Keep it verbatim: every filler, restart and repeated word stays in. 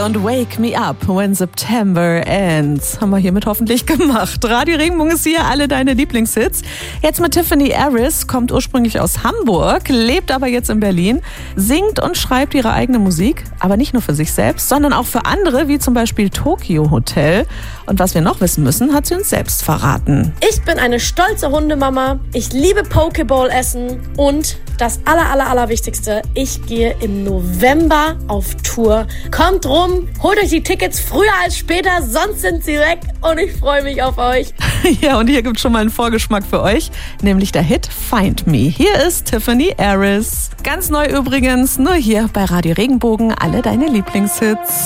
und Wake Me Up When September Ends. Haben wir hiermit hoffentlich gemacht. Radio Regenbogen ist hier, alle deine Lieblingshits. Jetzt mit Tiffany Aris, kommt ursprünglich aus Hamburg, lebt aber jetzt in Berlin, singt und schreibt ihre eigene Musik, aber nicht nur für sich selbst, sondern auch für andere, wie zum Beispiel Tokio Hotel. Und was wir noch wissen müssen, hat sie uns selbst verraten. Ich bin eine stolze Hundemama, ich liebe Pokeball essen und das aller, aller, allerwichtigste, ich gehe im November auf Tour. Kommt rum, holt euch die Tickets früher als später, sonst sind sie weg und ich freue mich auf euch. Ja, und hier gibt es schon mal einen Vorgeschmack für euch, nämlich der Hit Find Me. Hier ist Tiffany Aris. Ganz neu übrigens, nur hier bei Radio Regenbogen, alle deine Lieblingshits.